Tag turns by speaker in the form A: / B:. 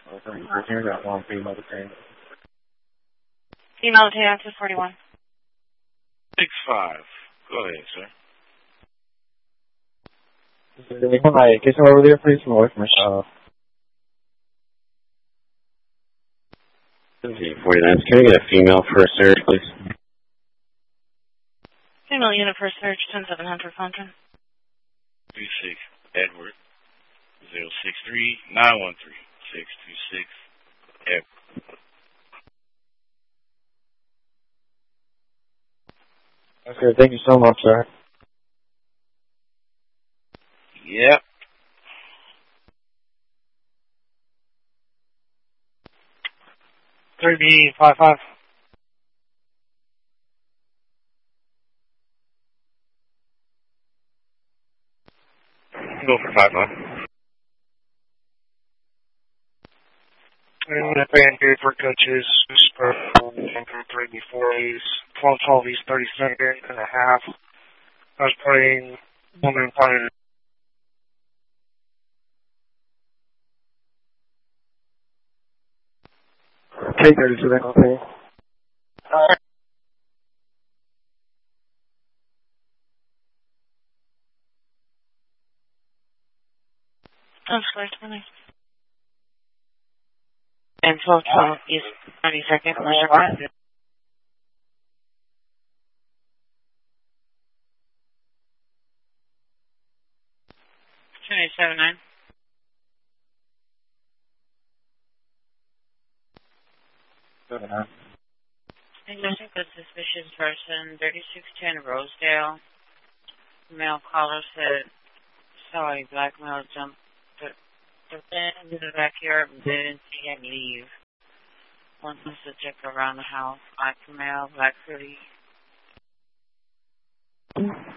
A: Here, got one female detained.
B: Female detained, 241.
C: 6-5. Go ahead, sir.
A: Hi, get some over there, please. I'm away from myself. 49. Can I get a female for a search, please?
B: Female unit for search, 10700 Fountain.
C: 26 Edward 063 913 626 Edward.
A: Okay, thank you so much, sir.
C: Yep.
D: $30.55.
A: Go for 5-9.
D: And the band did for coaches, for 3 before A's, 12 East 32nd and a half. I was playing woman playing.
A: K32, that company.
B: That's 20. And 12 East 32nd, Leisure Park. 279. Ignition with suspicious person, 3610 Rosedale. Male caller said, saw a black male jump into the backyard and didn't see him leave. Wants us to check around the house. Black male, black hoodie.